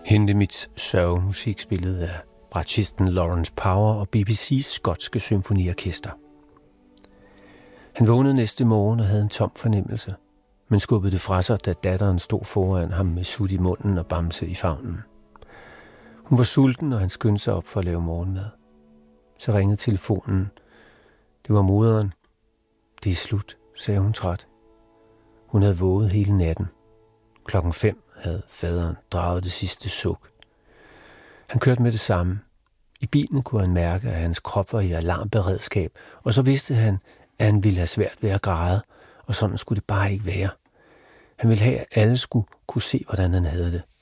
Hindemiths sørgemusik spillet af bratschisten Lawrence Power og BBC's skotske symfoniorkester. Han vågnede næste morgen og havde en tom fornemmelse, men skubbede det fra sig, da datteren stod foran ham med sut i munden og bamse i favnen. Hun var sulten, og han skyndte sig op for at lave morgenmad. Så ringede telefonen. Det var moderen. Det er slut, sagde hun træt. Hun havde våget hele natten. 5:00 havde faderen draget det sidste suk. Han kørte med det samme. I bilen kunne han mærke, at hans krop var i alarmberedskab, og så vidste han, at han ville have svært ved at græde, og sådan skulle det bare ikke være. Han ville have, at alle skulle kunne se, hvordan han havde det.